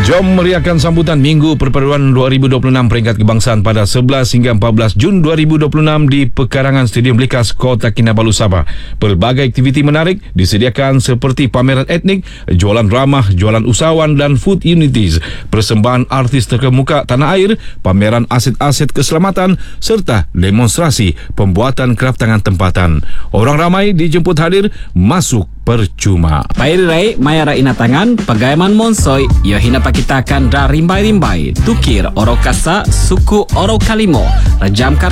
Jom meriahkan sambutan Minggu Perpaduan 2026 peringkat kebangsaan pada 11 hingga 14 Jun 2026 di pekarangan Stadium Likas Kota Kinabalu, Sabah. Pelbagai aktiviti menarik disediakan seperti pameran etnik, jualan ramah, jualan usahawan dan food unities, persembahan artis terkemuka tanah air, pameran aset-aset keselamatan serta demonstrasi pembuatan kraftangan tempatan. Orang ramai dijemput hadir, masuk percuma. Pairai mayara inatangan pagaiman monsoy yo hina pakitakan da rimbai-rimbai tukir oro kasa suku oro kalimo rajam